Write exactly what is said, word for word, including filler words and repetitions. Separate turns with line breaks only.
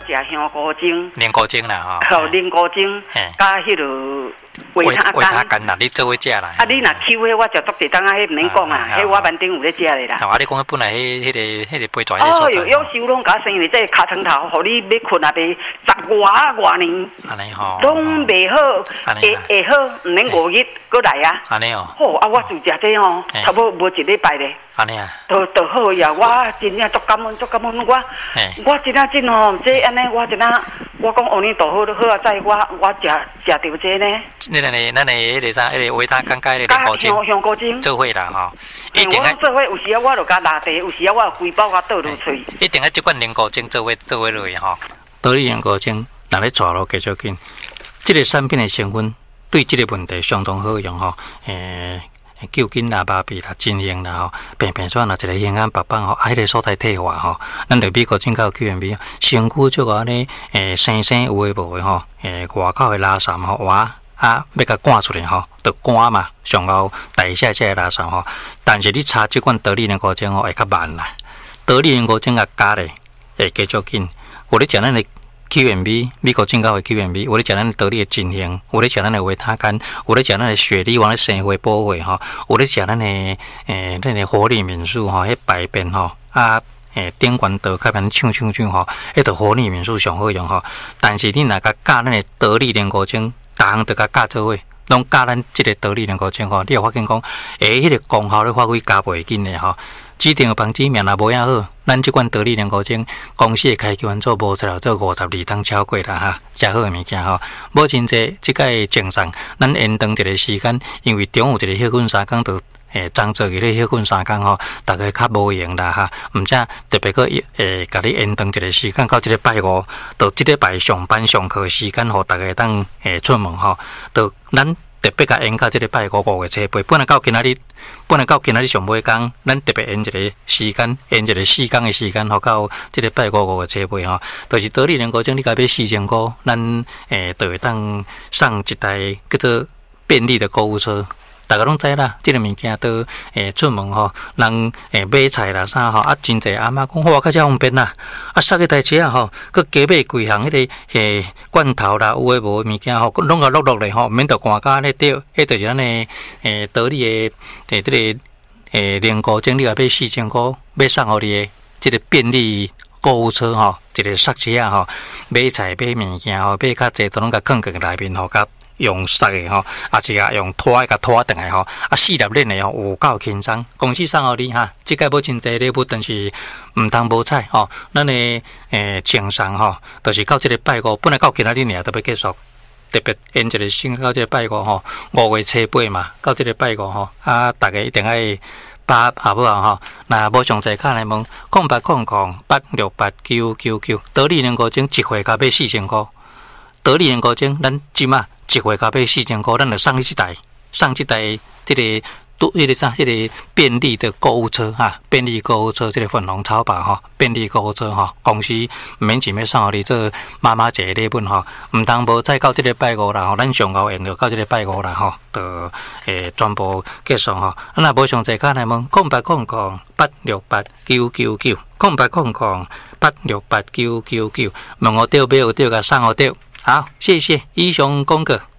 食香菇精，
莲菇精啦
吼，哦，莲菇精，加迄落维他
维他干啦，你做伙食啦。
啊，你若吸迄我食足地当啊，迄唔免讲啊，迄我板顶有咧食咧啦。
啊，你讲本来迄迄个迄个杯蛇迄
个所在。哦，有有收拢甲生咧，这尻川头，互你要困啊，袂十外外年。安尼吼。拢袂好，会会好，唔免五日过来啊。
安尼哦。
好啊，我就食这吼，差不多无一礼拜咧。
安尼啊。
都都好呀，我真正足感恩，足感恩我。我真正真吼，这安尼我真正，我讲阿弥陀佛好啊，在我我食食到这呢。
你咱的咱的迄个啥，迄个维他干钙的莲菇精，
香菇精
做伙啦吼。
一定啊！做伙有时啊，我就甲拉地，有时啊，我规包甲倒落去。
一定啊！即款莲菇精做伙做伙落去吼。得利莲菇精，若咧抓落继续紧，即个产品的成分对即个问题相当好用吼。诶。救筋啦、麻痹啦、真型啦吼，平平转啦，一个眼眼白白吼，啊，迄个所在退化吼，咱着美国进口 Q M B， 身躯足个安尼诶，生生有诶无诶吼，诶，外口诶垃圾吼，哇啊，要甲赶出来吼，着赶嘛，上后代谢这垃圾吼，但是你擦即款得利莲菇精吼，会较慢啦，得利莲菇精啊加咧，会继续紧，有咧食咱诶。Q M B 美国进口的 Q M B， 有咧食咱得力的精型，有咧食咱的维他干，有咧食咱的血力旺的生活保卫吼，有咧食咱的诶咱的活力敏素吼，迄排便吼啊诶顶悬道较便唱唱唱吼，迄个活力敏素上好用吼。但是你若甲加咱的得力莲菇精，逐项都甲加做伙，拢加咱即个得力莲菇精吼，你有发现讲，诶，迄个功效咧发挥加袂紧的吼。指定的帮子命若无遐好，咱即款得利莲菇精公司的开销做无出来做五十二吨超过啦哈，真好的物件吼。无真济，即个正常，咱延长一个时间，因为中有一个休困三工，就诶，张做个咧休困三工吼，大家较无闲啦哈。毋则特别个诶，甲你延长一个时间到即个拜五，到即个拜上班上课时间，互大家当诶出门吼，到咱。特别甲延到即个拜五五月初八，本来到今仔日，本来到今仔日上尾工，咱特别延一个时间，延一个四工的时间，吼到即个拜五五月初八吼，就是得利莲菇精，你甲买四千块，咱诶就会当上一台叫做便利的购物车。大家拢知啦，即、這个物件都诶出门吼，人诶买菜啦啥吼，啊真济阿嬷讲哇，较遮方便啦，啊塞个台车啊吼，佮加买几项迄个诶罐头啦，有诶无诶物件吼，拢甲落落咧吼，免得寒甲咧掉，迄就是咱诶诶得利诶诶即个诶莲菇精，你甲买四千块，买送互你诶即个便利购物车吼，一个塞车啊吼，买菜买物件吼，买较济都拢甲放进内面吼，甲。用塞的吼，也是啊用拖的甲拖转来吼，啊四粒链的吼有够轻松。公司送互你哈，即个无真济礼物，但是毋通无彩吼。咱的诶清送吼，就是到即个拜五，本来到今仔日尔都要结束，特别延一个先到即个拜五吼，五月初八嘛，到即个拜五吼，啊大家一定爱把好不好吼？那无详细看来问，空八空空八六八九九九，得利莲菇精一回加买四千块，得利莲菇精咱即马。一回加买四千块，咱就送你一台，送一台这个都迄个啥，这个便利的购物车哈，便利购物车这个粉红超跑哈，便利购物车哈，公司免钱要送互你做妈妈节礼物哈，毋通无再到这个拜五啦吼，咱上后用着到这个拜五啦吼，就诶全部结束吼。咱若无详细看来问，空八空空八六八九九九，空八空空八六八九九九，问我对买有对甲送我对。好，谢谢，以上功课。